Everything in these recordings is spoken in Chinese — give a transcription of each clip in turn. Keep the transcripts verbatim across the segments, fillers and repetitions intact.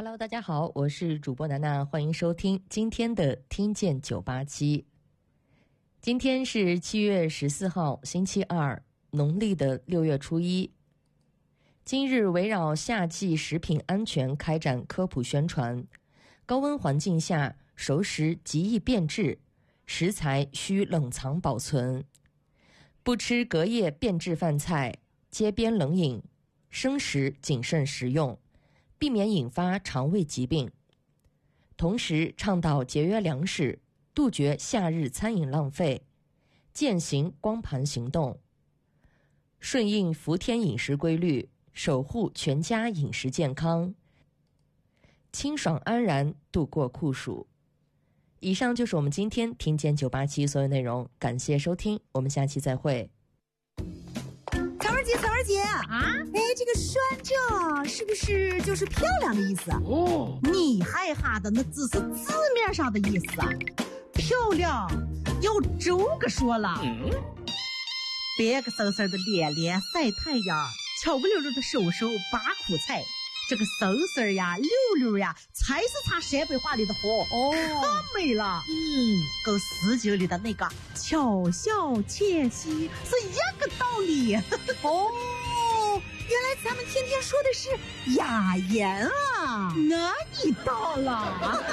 Hello， 大家好，我是主播楠楠，欢迎收听今天的听见九八七。今天是七月十四号，星期二，农历的六月初一。今日围绕夏季食品安全开展科普宣传。高温环境下，熟食极易变质，食材需冷藏保存。不吃隔夜变质饭菜，街边冷饮，生食谨慎食用，避免引发肠胃疾病。同时倡导节约粮食，杜绝夏日餐饮浪费，践行光盘行动，顺应伏天饮食规律，守护全家饮食健康，清爽安然度过酷暑。以上就是我们今天听见九八七所有内容，感谢收听，我们下期再会。 草儿姐，草儿姐啊， 哎，这个酸这是不是就是漂亮的意思？ 哦， 你害哈的那只是字面上的意思啊，漂亮有周个说了。 嗯， 别个嗖嗖的连连晒太阳，巧不溜溜的手手拔苦菜，这个嗖嗖呀溜溜呀才是他陕北话里的活哦，可美了。嗯，跟诗经里的那个巧笑倩兮是一个道理。哦，原来咱们天天说的是雅言啊，那你到了。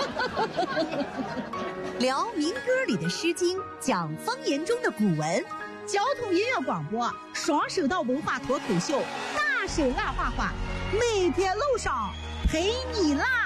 聊民歌里的诗经，讲方言中的古文，交通音乐广播，双声道文化脱口秀，大手拉画画，每天路上陪你啦。